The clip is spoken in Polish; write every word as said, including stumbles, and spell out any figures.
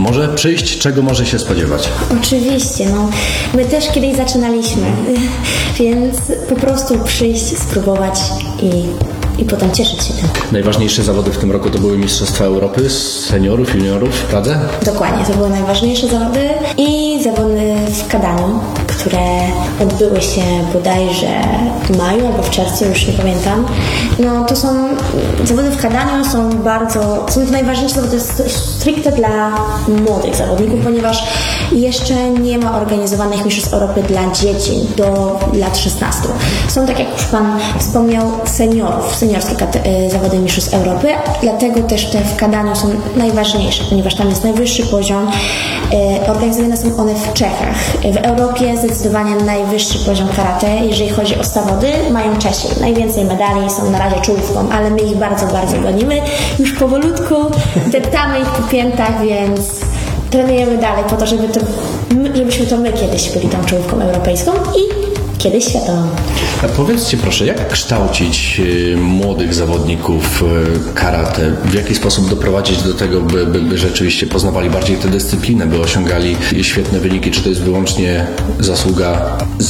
może przyjść? Czego może się spodziewać? Oczywiście, no. My też kiedyś zaczynaliśmy, więc po prostu przyjść, spróbować i, i potem cieszyć się tym. Najważniejsze zawody w tym roku to były Mistrzostwa Europy seniorów, juniorów w Pradze? Dokładnie, to były najważniejsze zawody i zawody w Kadaniu, które odbyły się bodajże w maju albo w czerwcu, już nie pamiętam. No to są, zawody w Kadaniu są bardzo, są to najważniejsze zawody stricte dla młodych zawodników, ponieważ jeszcze nie ma organizowanych Mistrzostw Europy dla dzieci do lat szesnastu. Są, tak jak już Pan wspomniał, seniorów, seniorskie kate- zawody Mistrzostw Europy, dlatego też te w Kadaniu są najważniejsze, ponieważ tam jest najwyższy poziom. Organizowane są one w Czechach. W Europie zdecydowanie najwyższy poziom karate, jeżeli chodzi o zawody, mają Czesi. Najwięcej medali, są na razie czołówką, ale my ich bardzo, bardzo gonimy. Już powolutku deptamy ich po piętach, więc trenujemy dalej po to, żeby to, żebyśmy to my kiedyś byli tą czołówką europejską i kiedyś światową. A powiedzcie proszę, jak kształcić y, młodych zawodników y, karate? W jaki sposób doprowadzić do tego, by, by, by rzeczywiście poznawali bardziej tę dyscyplinę, by osiągali świetne wyniki? Czy to jest wyłącznie zasługa